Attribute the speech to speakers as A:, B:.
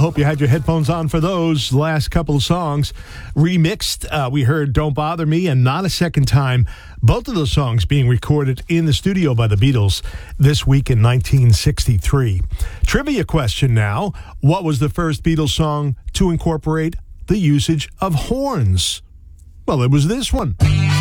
A: hope you had your headphones on for those last couple of songs. Remixed, we heard Don't Bother Me and Not a Second Time. Both of those songs being recorded in the studio by the Beatles this week in 1963. Trivia question now. What was the first Beatles song to incorporate the usage of horns? Well, it was this one.